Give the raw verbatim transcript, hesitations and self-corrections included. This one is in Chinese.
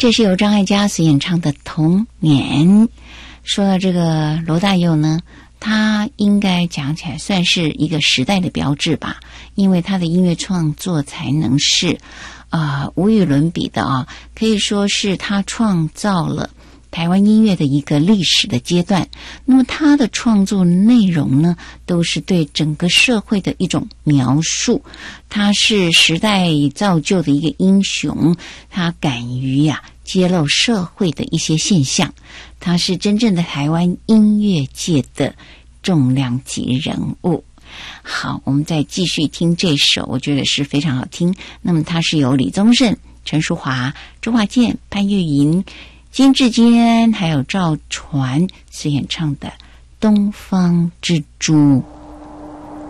这是由张艾嘉所演唱的《童年》。说到这个罗大佑呢，他应该讲起来算是一个时代的标志吧，因为他的音乐创作才能是啊、呃、无与伦比的啊，可以说是他创造了台湾音乐的一个历史的阶段。那么他的创作内容呢，都是对整个社会的一种描述。他是时代造就的一个英雄，他敢于呀、啊、揭露社会的一些现象。他是真正的台湾音乐界的重量级人物。好，我们再继续听这首，我觉得是非常好听。那么它是由李宗盛、陈淑华、周华健、潘越云、金志坚还有赵传所演唱的《东方之珠》。